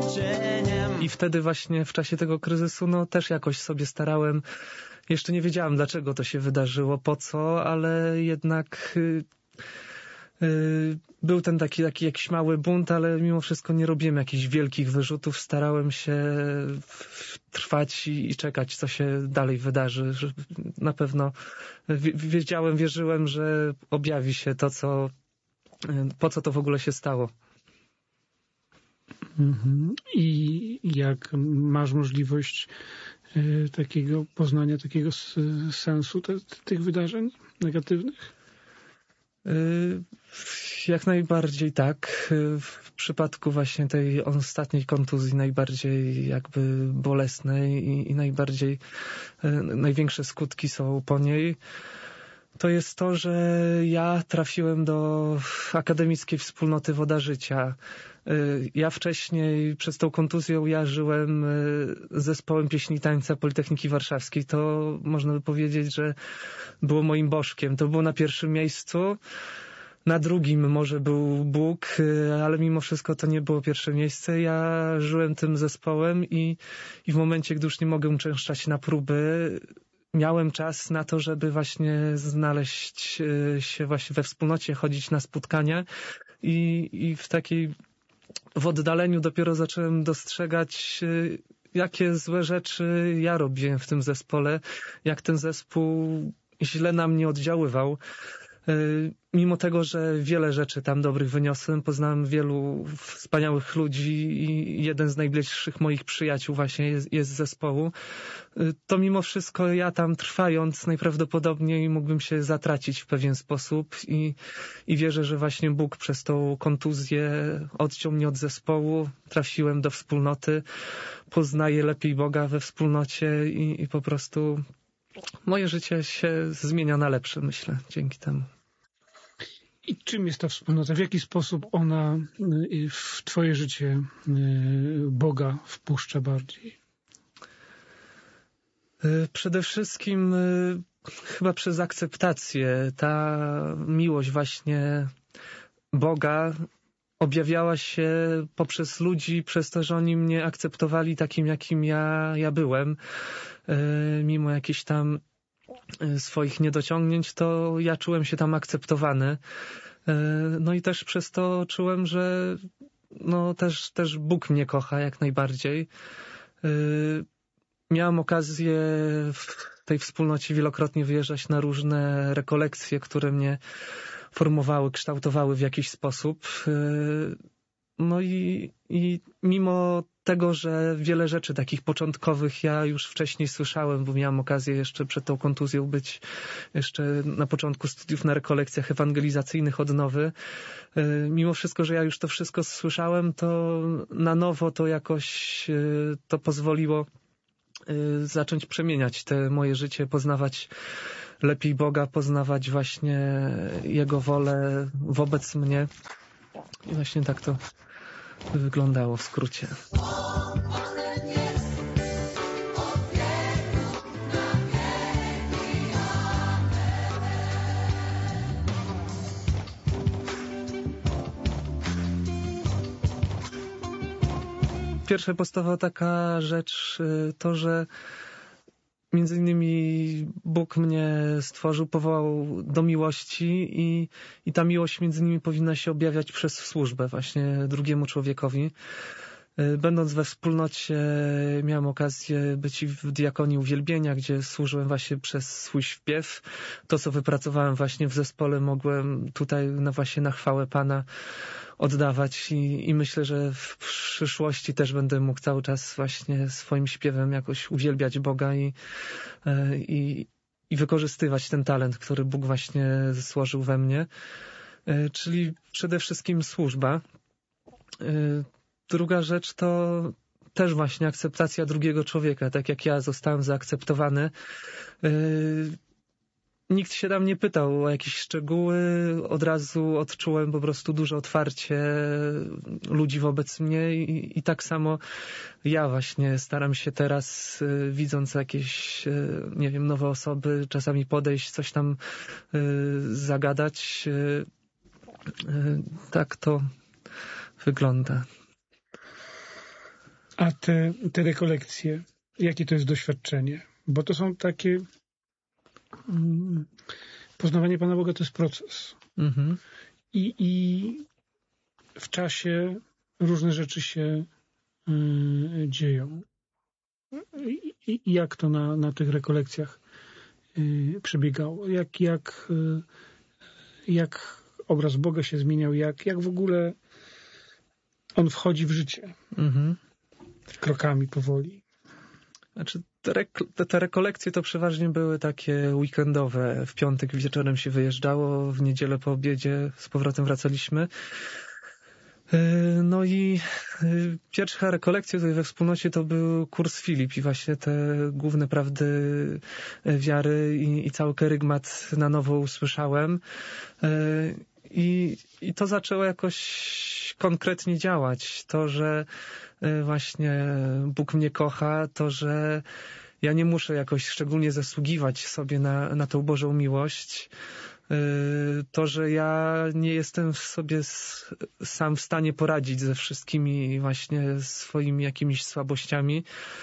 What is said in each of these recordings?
I wtedy właśnie w czasie tego kryzysu, no też jakoś sobie starałem, jeszcze nie wiedziałem dlaczego to się wydarzyło, po co, ale jednak był ten taki jakiś mały bunt, ale mimo wszystko nie robiłem jakichś wielkich wyrzutów, starałem się trwać i czekać, co się dalej wydarzy. Że na pewno wierzyłem, że objawi się to, po co to w ogóle się stało. I jak masz możliwość takiego poznania, takiego sensu tych wydarzeń negatywnych? Jak najbardziej tak. W przypadku właśnie tej ostatniej kontuzji najbardziej jakby bolesnej i największe skutki są po niej. To jest to, że ja trafiłem do akademickiej wspólnoty Woda Życia. Ja wcześniej przez tą kontuzją żyłem z zespołem pieśni i tańca Politechniki Warszawskiej. To można by powiedzieć, że było moim bożkiem. To było na pierwszym miejscu. Na drugim może był Bóg, ale mimo wszystko to nie było pierwsze miejsce. Ja żyłem tym zespołem i w momencie, gdy już nie mogę uczęszczać na próby, miałem czas na to, żeby właśnie znaleźć się właśnie we wspólnocie, chodzić na spotkania i w oddaleniu dopiero zacząłem dostrzegać, jakie złe rzeczy ja robiłem w tym zespole, jak ten zespół źle na mnie oddziaływał. Mimo tego, że wiele rzeczy tam dobrych wyniosłem, poznałem wielu wspaniałych ludzi i jeden z najbliższych moich przyjaciół właśnie jest z zespołu, to mimo wszystko ja tam trwając najprawdopodobniej mógłbym się zatracić w pewien sposób i wierzę, że właśnie Bóg przez tą kontuzję odciął mnie od zespołu, trafiłem do wspólnoty, poznaję lepiej Boga we wspólnocie i po prostu moje życie się zmienia na lepsze, myślę, dzięki temu. I czym jest ta wspólnota? W jaki sposób ona w twoje życie Boga wpuszcza bardziej? Przede wszystkim chyba przez akceptację. Ta miłość właśnie Boga objawiała się poprzez ludzi, przez to, że oni mnie akceptowali takim, jakim ja byłem. Mimo jakichś tam swoich niedociągnięć, to ja czułem się tam akceptowany. No i też przez to czułem, że no też Bóg mnie kocha jak najbardziej. Miałem okazję w tej wspólnocie wielokrotnie wyjeżdżać na różne rekolekcje, które mnie formowały, kształtowały w jakiś sposób. No i mimo tego, że wiele rzeczy takich początkowych ja już wcześniej słyszałem, bo miałem okazję jeszcze przed tą kontuzją być jeszcze na początku studiów na rekolekcjach ewangelizacyjnych odnowy. Mimo wszystko, że ja już to wszystko słyszałem, to na nowo to jakoś to pozwoliło zacząć przemieniać te moje życie, poznawać lepiej Boga, poznawać właśnie Jego wolę wobec mnie. I właśnie tak to wyglądało w skrócie. Pierwsza podstawowa taka rzecz to, że między innymi Bóg mnie stworzył, powołał do miłości i ta miłość między nimi powinna się objawiać przez służbę właśnie drugiemu człowiekowi. Będąc we wspólnocie miałem okazję być w diakonii uwielbienia, gdzie służyłem właśnie przez swój śpiew. To, co wypracowałem właśnie w zespole, mogłem tutaj właśnie na chwałę Pana oddawać i myślę, że w przyszłości też będę mógł cały czas właśnie swoim śpiewem jakoś uwielbiać Boga i wykorzystywać ten talent, który Bóg właśnie złożył we mnie. Czyli przede wszystkim służba. Druga rzecz to też właśnie akceptacja drugiego człowieka, tak jak ja zostałem zaakceptowany. Nikt się tam nie pytał o jakieś szczegóły, od razu odczułem po prostu duże otwarcie ludzi wobec mnie i tak samo ja właśnie staram się teraz, widząc jakieś, nie wiem, nowe osoby, czasami podejść, coś tam zagadać. Tak to wygląda. A te rekolekcje, jakie to jest doświadczenie? Bo to są takie... Poznawanie Pana Boga to jest proces. Mhm. I w czasie różne rzeczy się dzieją. I jak to na tych rekolekcjach przebiegało? Jak obraz Boga się zmieniał? Jak w ogóle on wchodzi w życie? Mhm. Krokami powoli. Znaczy, te rekolekcje to przeważnie były takie weekendowe. W piątek wieczorem się wyjeżdżało, w niedzielę po obiedzie z powrotem wracaliśmy. No i pierwsza rekolekcja tutaj we wspólnocie to był kurs Filip i właśnie te główne prawdy wiary i cały kerygmat na nowo usłyszałem. I to zaczęło jakoś konkretnie działać. To, że właśnie Bóg mnie kocha, to, że ja nie muszę jakoś szczególnie zasługiwać sobie na tą Bożą miłość. To, że ja nie jestem sobie sam w stanie poradzić ze wszystkimi właśnie swoimi jakimiś słabościami.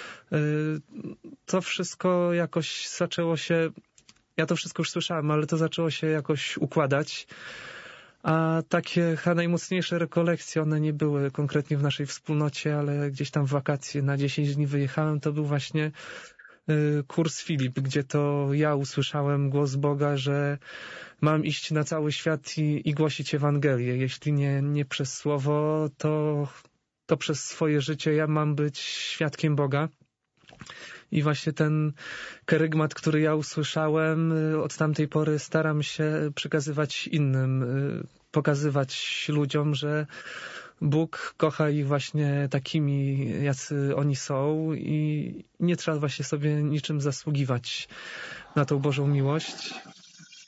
To wszystko jakoś zaczęło się, ja to wszystko już słyszałem, ale to zaczęło się jakoś układać. A takie najmocniejsze rekolekcje, one nie były konkretnie w naszej wspólnocie, ale gdzieś tam w wakacje na 10 dni wyjechałem, to był właśnie kurs Filip, gdzie to ja usłyszałem głos Boga, że mam iść na cały świat i głosić Ewangelię. Jeśli nie przez słowo, to przez swoje życie ja mam być świadkiem Boga. I właśnie ten kerygmat, który ja usłyszałem, od tamtej pory staram się przekazywać innym, pokazywać ludziom, że Bóg kocha ich właśnie takimi, jacy oni są i nie trzeba właśnie sobie niczym zasługiwać na tą Bożą miłość.